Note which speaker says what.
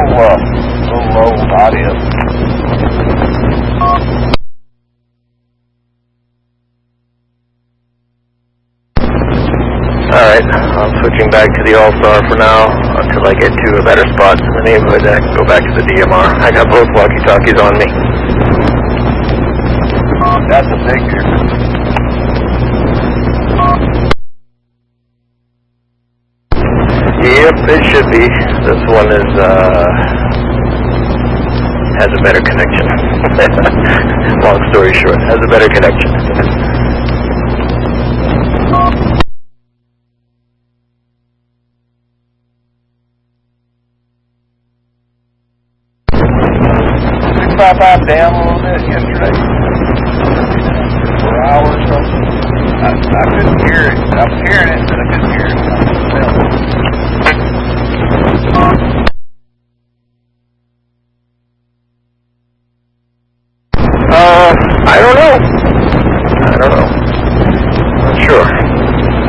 Speaker 1: little low audio.
Speaker 2: Alright, I'm switching back to the All-Star for now until I get to a better spot in the neighborhood. I can go back to the DMR. I got both walkie-talkies on me.
Speaker 1: That's a big difference.
Speaker 2: Yep, it should be. This one is, has a better connection. Long story short, has a better connection.
Speaker 1: Pop down a little bit yesterday. 4 hours or something. I couldn't hear it. I was hearing it, but I couldn't hear it.
Speaker 2: I don't know.